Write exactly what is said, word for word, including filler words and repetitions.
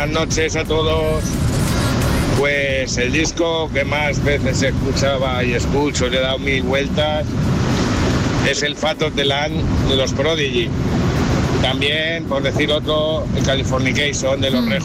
Buenas noches a todos. Pues el disco que más veces escuchaba y escucho, le he dado mil vueltas, es el Fat of the Land de los Prodigy. También, por decir otro, el Californication de los Red